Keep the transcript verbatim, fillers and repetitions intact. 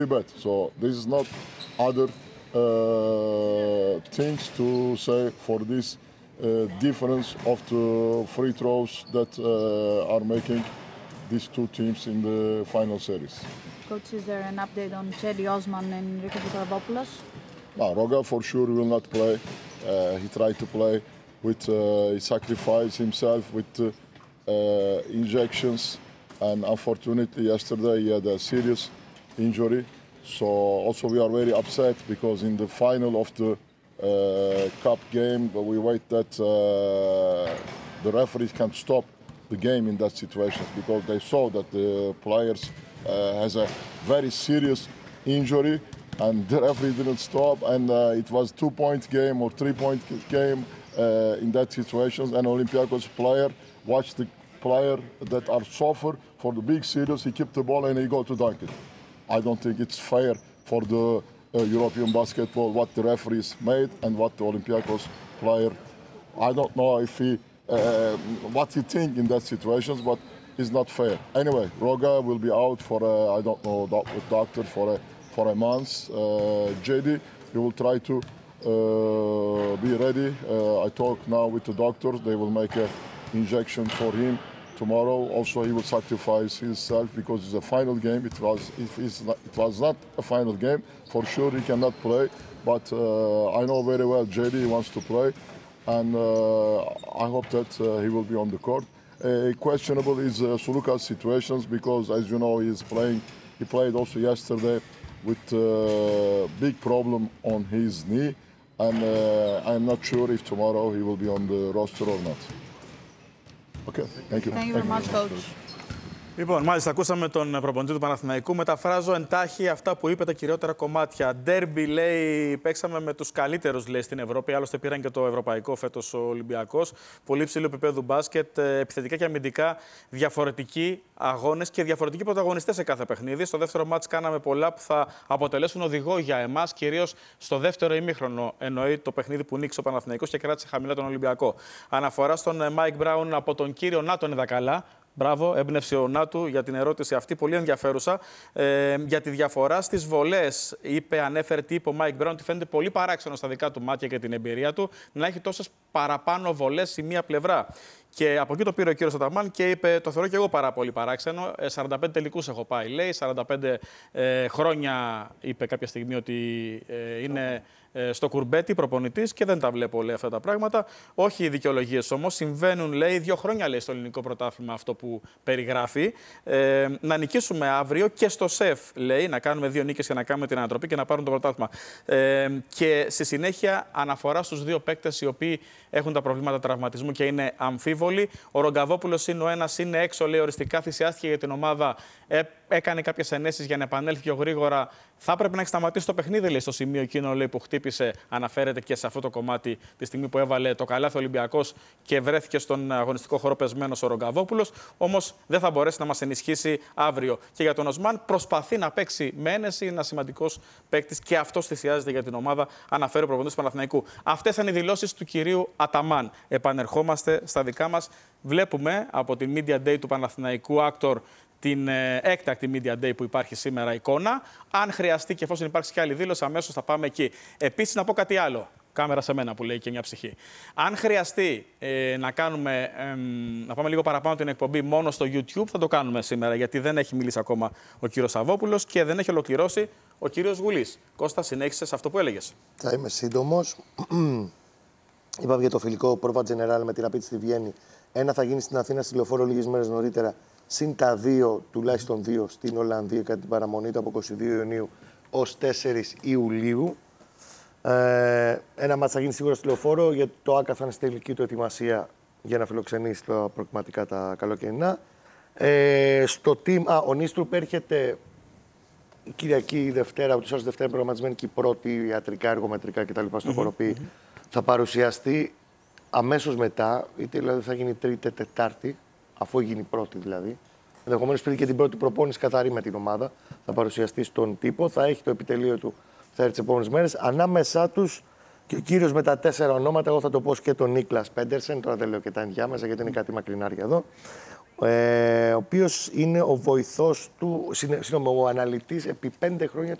bad. So this is not other uh, things to say for this uh, difference of the free throws that uh, are making these two teams in the final series. Coach, is there an update on Cedi Osman and Rico Papadopoulos? No, Roga for sure will not play. Uh, he tried to play with, uh, he sacrificed himself with uh, uh, injections, and unfortunately yesterday he had a serious injury. So also we are very upset because in the final of the uh, cup game we wait that uh, the referees can stop the game in that situation because they saw that the players uh, has a very serious injury and the referee didn't stop, and uh, it was two-point game or three-point game uh, in that situation, and Olympiacos player watched the player that are suffer for the big series, he kept the ball and he go to dunk it. I don't think it's fair for the uh, European basketball what the referees made and what the Olympiacos player. I don't know if he uh, what he think in that situations, but it's not fair. Anyway, Roga will be out for a, I don't know doc, doctor for a for a month. Uh, J D, he will try to uh, be ready. Uh, I talk now with the doctors. They will make a injection for him tomorrow. Also, he will sacrifice himself because it's a final game. It was, if it's not, it was not a final game, for sure he cannot play. But uh, I know very well J D wants to play, and uh, I hope that uh, he will be on the court. Uh, questionable is uh, Suluka's situations because, as you know, he is playing. He played also yesterday with a uh, big problem on his knee, and uh, I'm not sure if tomorrow he will be on the roster or not. Okay, thank you. Thank you very much, Coach. Λοιπόν, μάλιστα, ακούσαμε τον προπονητή του Παναθηναϊκού. Μεταφράζω εντάχει αυτά που είπε τα κυριότερα κομμάτια. Ντέρμπι, λέει, παίξαμε με τους καλύτερους, λέει, στην Ευρώπη. Άλλωστε, πήραν και το ευρωπαϊκό φέτος ο Ολυμπιακός. Πολύ ψηλό επίπεδο μπάσκετ, επιθετικά και αμυντικά διαφορετικοί αγώνες και διαφορετικοί πρωταγωνιστές σε κάθε παιχνίδι. Στο δεύτερο μάτς κάναμε πολλά που θα αποτελέσουν οδηγό για εμάς, κυρίως στο δεύτερο ημίχρονο. Εννοεί το παιχνίδι που νίκησε ο Παναθηναϊκός και κράτησε χαμηλά τον Ολυμπιακό. Αναφορά στον Μάικ Μπράουν από τον κύριο Να τον είδα καλά. Μπράβο, έμπνευσε ο Νάτου για την ερώτηση αυτή, πολύ ενδιαφέρουσα. Ε, για τη διαφορά στις βολές, είπε, ανέφερε τι είπε ο Μάικ Μπράουν, ότι φαίνεται πολύ παράξενο στα δικά του μάτια και την εμπειρία του να έχει τόσες παραπάνω βολές η μία πλευρά. Και από εκεί το πήρε ο κύριος Αταμάν και είπε: το θεωρώ και εγώ πάρα πολύ παράξενο. σαράντα πέντε τελικούς έχω πάει, λέει. σαράντα πέντε ε, χρόνια είπε κάποια στιγμή ότι ε, είναι ε, στο κουρμπέτι προπονητής και δεν τα βλέπω, λέει, αυτά τα πράγματα. Όχι οι δικαιολογίες όμως. Συμβαίνουν, λέει, δύο χρόνια, λέει, στο ελληνικό πρωτάθλημα αυτό που περιγράφει. Ε, να νικήσουμε αύριο και στο ΣΕΦ, λέει, να κάνουμε δύο νίκες και να κάνουμε την ανατροπή και να πάρουν το πρωτάθλημα. Ε, και στη συνέχεια αναφορά στους δύο παίκτες οι οποίοι έχουν τα προβλήματα τραυματισμού και είναι αμφίβολοι. Ο Ρογκαβόπουλος είναι ο ένας, είναι έξω, λέει, οριστικά, θυσιάστηκε για την ομάδα, ε, έκανε κάποιες ενέσεις για να επανέλθει πιο γρήγορα. Θα έπρεπε να έχει σταματήσει το παιχνίδι, λέει, στο σημείο εκείνο, λέει, που χτύπησε. Αναφέρεται και σε αυτό το κομμάτι τη στιγμή που έβαλε το καλάθι ο Ολυμπιακός και βρέθηκε στον αγωνιστικό χώρο πεσμένος ο Ρογκαβόπουλος. Όμως δεν θα μπορέσει να μας ενισχύσει αύριο. Και για τον Οσμάν προσπαθεί να παίξει με ένεση, είναι ένα σημαντικός παίκτης και αυτός θυσιάζεται για την ομάδα, αναφέρει ο προπονητής του Παναθηναϊκού. Αυτές είναι οι δηλώσεις του κυρίου Αταμάν. Επανερχόμαστε στα δικά μας. Βλέπουμε από την Media Day του Παναθηναϊκού Actor την ε, έκτακτη Media Day που υπάρχει σήμερα εικόνα. Αν χρειαστεί και εφόσον υπάρξει και άλλη δήλωση, αμέσως θα πάμε εκεί. Επίσης, να πω κάτι άλλο. Κάμερα σε μένα που λέει και μια ψυχή. Αν χρειαστεί ε, να, κάνουμε, ε, να πάμε λίγο παραπάνω την εκπομπή μόνο στο YouTube, θα το κάνουμε σήμερα, γιατί δεν έχει μιλήσει ακόμα ο κύριος Σαββόπουλος και δεν έχει ολοκληρώσει ο κύριος Γουλής. Κώστα, συνέχισε σε αυτό που έλεγες. Θα είμαι σύντομος. Είπαμε για το φιλικό Prova General με τη Rapid στη Βιέννη. Ένα θα γίνει στην Αθήνα στη Λεωφόρο λίγες μέρες νωρίτερα. Συν τα δύο, τουλάχιστον δύο, στην Ολλανδία κατά την παραμονή του από είκοσι δύο Ιουνίου ως τέσσερις Ιουλίου. Ε, ένα μάτς θα γίνει σίγουρα στη Λεωφόρο, γιατί το ΆΚΑ θα είναι στη τελική του ετοιμασία για να φιλοξενήσει τα προκριματικά τα καλοκαιρινά. Ε, στο team, α, ο Νίστρουπ έρχεται η Κυριακή ή Δευτέρα, ούτως ώστε Δευτέρα είναι προγραμματισμένη και η πρώτη ιατρικά, εργομετρικά κτλ. Στο Κοροπή. Mm-hmm. Θα παρουσιαστεί αμέσως μετά, είτε δηλαδή θα γίνει Τρίτη, Τετάρτη, αφού γίνει η πρώτη δηλαδή. Ενδεχομένως πριν και την πρώτη προπόνηση καθαρή με την ομάδα. Θα παρουσιαστεί στον τύπο, θα έχει το επιτελείο του, θα έρθει τις επόμενες μέρες. Ανάμεσά τους και ο κύριος με τα τέσσερα ονόματα, εγώ θα το πω και τον Νίκλας Πέντερσεν, τώρα δεν λέω και τα ενδιάμεσα γιατί είναι κάτι μακρινάρια εδώ. ε, ο οποίος είναι ο βοηθός του, συγγνώμη, ο αναλυτής επί πέντε χρόνια